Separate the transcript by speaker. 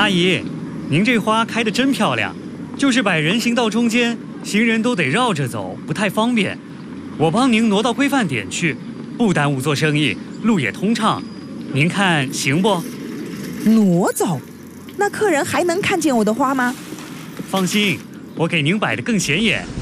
Speaker 1: 阿姨，您这花开得真漂亮，就是摆人行道中间，行人都得绕着走，不太方便。我帮您挪到规范点去，不耽误做生意，路也通畅。您看行不？
Speaker 2: 挪走？那客人还能看见我的花吗？
Speaker 1: 放心，我给您摆得更显眼。